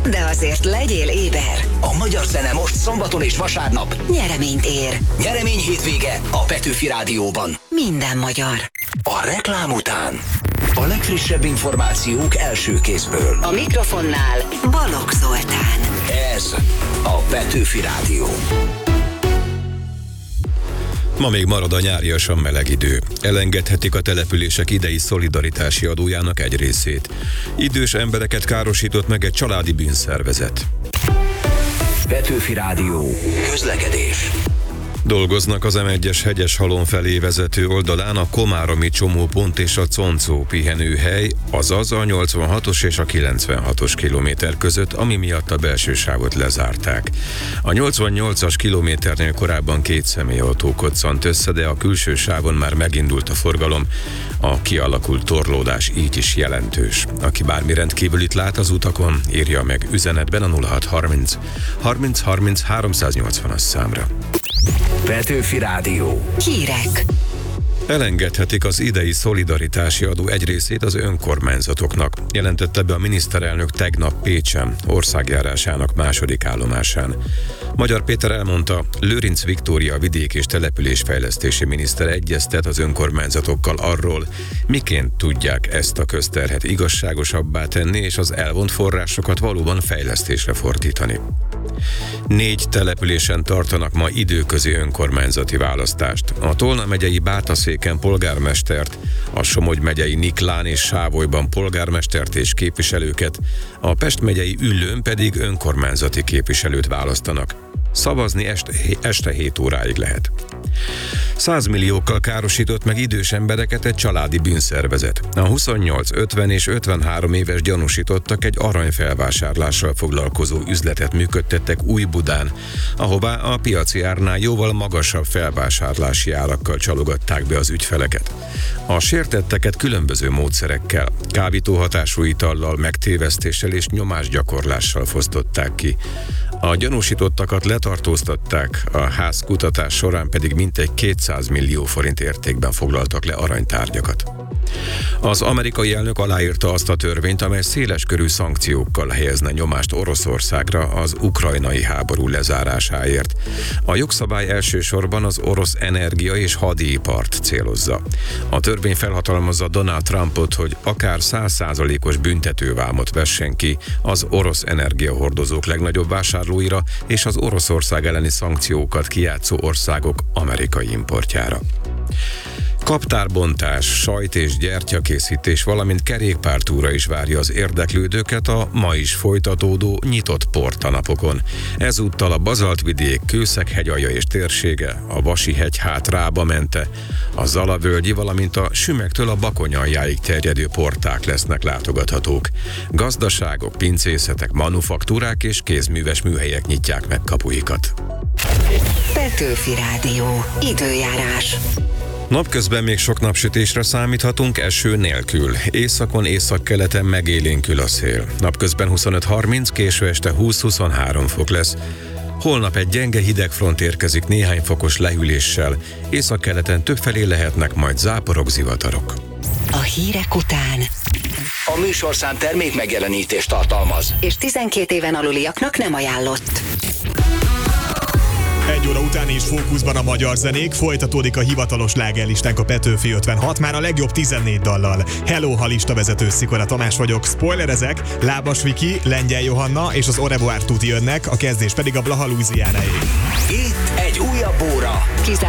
de azért legyél éber. A magyar zene most szombaton és vasárnap Nyereményt ér. Nyeremény hétvége a Petőfi Rádióban. Minden magyar. A reklám után a legfrissebb információk első kézből. A mikrofonnál Balogh Zoltán. Ez a Petőfi Rádió. Ma még marad a nyáriasan meleg idő. Elengedhetik a települések idei szolidaritási adójának egy részét. Idős embereket károsított meg egy családi bűnszervezet. Petőfi Rádió. Közlekedés. Dolgoznak az M1-es Hegyeshalom felé vezető oldalán a komáromi csomópont és a Concó pihenőhely, azaz a 86-os és a 96-os kilométer között, ami miatt a belső sávot lezárták. A 88-as kilométernél korábban 2 személyautó koccant össze, de a külső sávon már megindult a forgalom. A kialakult torlódás így is jelentős. Aki bármi rendkívülit lát az utakon, írja meg üzenetben a 0630 30 30 380-as számra. Petőfi Rádió. Hírek. Elengedhetik az idei szolidaritási adó egy részét az önkormányzatoknak, jelentette be a miniszterelnök tegnap Pécsen, országjárásának második állomásán. Magyar Péter elmondta, Lőrinc Viktória vidék- és településfejlesztési miniszter egyeztet az önkormányzatokkal arról, miként tudják ezt a közterhet igazságosabbá tenni és az elvont forrásokat valóban fejlesztésre fordítani. 4 településen tartanak ma időközi önkormányzati választást. A Tolna megyei Bátaszéken polgármestert, a Somogy megyei Niklán és Sávolyban polgármestert és képviselőket, a Pest megyei Üllőn pedig önkormányzati képviselőt választanak. Szavazni este 7 óráig lehet. 100 milliókkal károsított meg idős embereket egy családi bűnszervezet. A 28, 50 és 53 éves gyanúsítottak egy aranyfelvásárlással foglalkozó üzletet működtettek Újbudán, ahová a piaci árnál jóval magasabb felvásárlási árakkal csalogatták be az ügyfeleket. A sértetteket különböző módszerekkel, kábítóhatású itallal, megtévesztéssel és nyomásgyakorlással fosztották ki. A gyanúsítottakat letartóztatták, a házkutatás során pedig mintegy 200 millió forint értékben foglaltak le aranytárgyakat. Az amerikai elnök aláírta azt a törvényt, amely széleskörű szankciókkal helyezne nyomást Oroszországra az ukrajnai háború lezárásáért. A jogszabály elsősorban az orosz energia és hadipart célozza. A törvény felhatalmazza Donald Trumpot, hogy akár 100%-os büntetővámot vessen ki az orosz energiahordozók legnagyobb vásárlóira és az Oroszország elleni szankciókat kijátszó országok amerikai importjára. Kaptárbontás, sajt- és gyertyakészítés, valamint kerékpártúra is várja az érdeklődőket a ma is folytatódó nyitott portanapokon. Ezúttal a Bazaltvidék, Kőszeg-hegyalja és térsége, a Vasi-hegy Rába-mente, a Zalavölgyi, valamint a Sümegtől a Bakonyaljáig terjedő porták lesznek látogathatók. Gazdaságok, pincészetek, manufaktúrák és kézműves műhelyek nyitják meg kapuikat. Petőfi Rádió. Időjárás. Napközben még sok napsütésre számíthatunk, eső nélkül. Északon, északkeleten megélénkül a szél. Napközben 25-30, késő este 20-23 fok lesz. Holnap egy gyenge hidegfront érkezik néhány fokos lehűléssel. Északkeleten többfelé lehetnek majd záporok, zivatarok. A hírek után. A műsorszám termék megjelenítést tartalmaz. És 12 éven aluliaknak nem ajánlott. 1 óra után is fókuszban a magyar zenék, folytatódik a hivatalos slágerlistánk a Petőfi 56, már a legjobb 14 dallal. Hello, ha listavezető, Szikora Tamás vagyok, spoilerezek, Lábas Viki, Lengyel Johanna és az Au revoir tuti jönnek, a kezdés pedig a Blaha Louisianaé. Itt egy újabb óra.